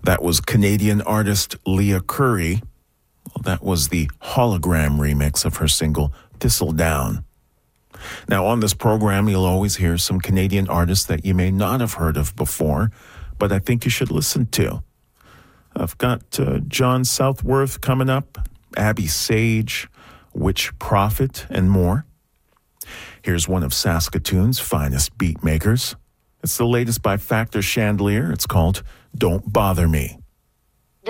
That was Canadian artist Leah Curry. Well, that was the hologram remix of her single Thistledown. Now, on this program, you'll always hear some Canadian artists that you may not have heard of before, but I think you should listen to. I've got John Southworth coming up, Abby Sage, Witch Prophet, and more. Here's one of Saskatoon's finest beat makers. It's the latest by Factor Chandelier. It's called Don't Bother Me.